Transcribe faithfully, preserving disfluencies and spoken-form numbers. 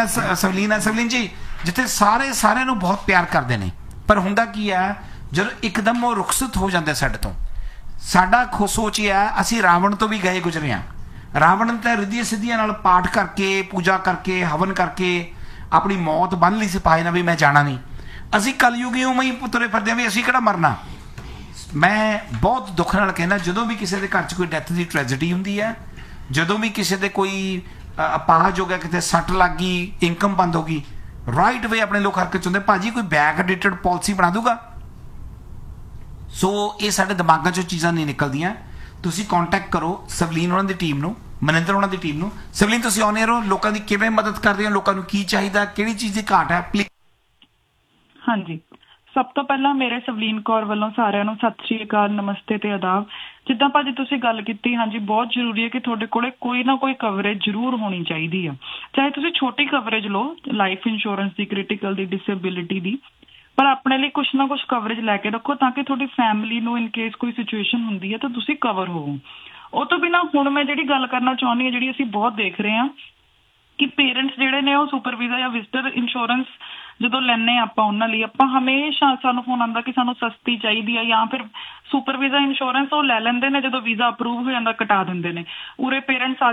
ਹੈ ਸਵਲੀਨ ਸਵਲੀਨ ਜੀ, ਜਿੱਥੇ ਸਾਰੇ ਸਾਰਿਆਂ ਨੂੰ ਬਹੁਤ ਪਿਆਰ ਕਰਦੇ ਨੇ, ਪਰ ਹੁੰਦਾ ਕੀ ਹੈ ਜਦੋਂ ਇੱਕਦਮ ਉਹ ਰੁਖਸਤ ਹੋ ਜਾਂਦੇ ਸਾਡੇ ਤੋਂ। ਸਾਡਾ ਖੋ ਸੋਚ ਇਹ ਹੈ, ਅਸੀਂ ਰਾਵਣ ਤੋਂ ਵੀ ਗਏ ਗੁਜ਼ਰੇ ਹਾਂ। ਰਾਵਣ ਤਾਂ ਰਿੱਧੀਆਂ ਸਿੱਧੀਆਂ ਨਾਲ ਪਾਠ ਕਰਕੇ, ਪੂਜਾ ਕਰਕੇ, ਹਵਨ ਕਰਕੇ ਆਪਣੀ ਮੌਤ ਬੰਨ੍ਹ ਲਈ ਸੀ ਪਾਏ ਨਾ ਵੀ ਮੈਂ ਜਾਣਾ ਨਹੀਂ। ਅਸੀਂ ਕਲਯੁਗੀ ਉਵੇਂ ਹੀ ਤੁਰੇ ਫਿਰਦੇ ਹਾਂ ਵੀ ਅਸੀਂ ਕਿਹੜਾ ਮਰਨਾ। ਮੈਂ ਬਹੁਤ ਦੁੱਖ ਨਾਲ ਕਹਿਣਾ, ਜਦੋਂ ਵੀ ਕਿਸੇ ਦੇ ਘਰ 'ਚ ਕੋਈ ਡੈਥ ਦੀ ਟ੍ਰੈਜਡੀ ਹੁੰਦੀ ਹੈ, ਜਦੋਂ ਵੀ ਕਿਸੇ ਦੇ ਕੋਈ ਅਪਾਹਜ ਹੋ ਗਿਆ, ਕਿਤੇ ਸੱਟ ਲੱਗ ਗਈ, ਇਨਕਮ ਬੰਦ ਹੋ ਗਈ, ਰਾਈਟ ਵੇ ਆਪਣੇ ਲੋਕ ਹਰਕਤ 'ਚ ਹੁੰਦੇ, ਭਾਜੀ ਕੋਈ ਬੈਕ ਡੇਟਡ ਪਾਲਿਸੀ ਬਣਾ ਦੂਗਾ। ਸੋ ਇਹ ਸਾਡੇ ਦਿਮਾਗਾਂ 'ਚੋਂ ਚੀਜ਼ਾਂ ਨਹੀਂ ਨਿਕਲਦੀਆਂ। ਤੁਸੀਂ ਕੰਟੈਕਟ ਕਰੋ ਸਵਲੀਨ ਉਹਨਾਂ ਦੀ ਟੀਮ ਨੂੰ, ਮਨਿੰਦਰ ਉਹਨਾਂ ਦੀ ਟੀਮ ਨੂੰ। ਸਵਲੀਨ ਤੁਸੀਂ ਆਉਂਦੇ ਰਹੋ, ਲੋਕਾਂ ਦੀ ਕਿਵੇਂ ਮਦਦ ਕਰਦੇ ਹੋ, ਲੋਕਾਂ ਨੂੰ ਕੀ ਚਾਹੀਦਾ, ਕਿਹੜੀ ਚੀਜ਼ ਦੀ ਘਾਟ ਹੈ, ਪਲੀਜ਼। ਹਾਂਜੀ, ਸਭ ਤੋਂ ਪਹਿਲਾਂ ਮੇਰੇ ਸਵਲੀਨ ਕੌਰ ਵੱਲੋਂ ਸਾਰਿਆਂ ਨੂੰ ਸਤਿ ਸ਼੍ਰੀ ਅਕਾਲ, ਨਮਸਤੇ ਤੇ ਆਦਾਬ। ਜਿੱਦਾਂ ਭਾਜੀ ਤੁਸੀਂ ਗੱਲ ਕੀਤੀ, ਹਾਂਜੀ ਬਹੁਤ ਜ਼ਰੂਰੀ ਹੈ ਕਿ ਤੁਹਾਡੇ ਕੋਲੇ ਕੋਈ ਨਾ ਕੋਈ ਕਵਰੇਜ ਜ਼ਰੂਰ ਹੋਣੀ ਚਾਹੀਦੀ ਆ। ਚਾਹੇ ਤੁਸੀਂ ਛੋਟੀ ਕਵਰੇਜ ਲਓ, ਲਾਈਫ ਇੰਸ਼ੋਰੈਂਸ ਦੀ, ਕ੍ਰਿਟੀਕਲ ਦੀ, ਡਿਸੇਬਿਲਿਟੀ ਦੀ, ਪਰ ਆਪਣੇ ਲਈ ਕੁਛ ਨਾ ਕੁਛ ਕਵਰੇਜ ਲੈ ਕੇ ਰੱਖੋ ਤਾਂ ਕਿ ਤੁਹਾਡੀ ਫੈਮਿਲੀ ਨੂੰ ਇਨ ਕੇਸ ਕੋਈ ਸਿਚੁਏਸ਼ਨ ਹੁੰਦੀ ਹੈ ਤਾਂ ਤੁਸੀਂ ਕਵਰ ਹੋਵੋ। ਉਹ ਤੋਂ ਬਿਨਾਂ ਹੁਣ ਮੈਂ ਜਿਹੜੀ ਗੱਲ ਕਰਨਾ ਚਾਹੁੰਦੀ ਹਾਂ, ਜਿਹੜੀ ਅਸੀਂ ਬਹੁਤ ਦੇਖ ਰਹੇ ਹਾਂ ਕਿ ਪੇਰੈਂਟਸ ਜਿਹੜੇ ਨੇ ਉਹ ਸੁਪਰ ਵੀਜ਼ਾ ਜਾਂ ਵਿਜ਼ਟਰ ਇੰਸ਼ੋਰੈਂਸ ਜਦੋਂ ਲੈਂਦੇ ਆਪਾਂ ਉਹਨਾਂ ਲਈ, ਆਪਾਂ ਹਮੇਸ਼ਾ ਸਾਨੂੰ ਫੋਨ ਆਉਂਦਾ ਕਿ ਸਾਨੂੰ ਸਸਤੀ ਚਾਹੀਦੀ ਹੈ ਜਾਂ ਫਿਰ ਸੁਪਰ ਵੀਜ਼ਾ ਇੰਸ਼ੋਰੈਂਸ ਉਹ ਲੈ ਲੈਂਦੇ ਨੇ, ਜਦੋਂ ਵੀਜ਼ਾ ਅਪਰੂਵ ਹੋ ਜਾਂਦਾ ਕਟਾ ਦਿੰਦੇ ਨੇ। ਉਰੇ ਪੇਰੈਂਟਸ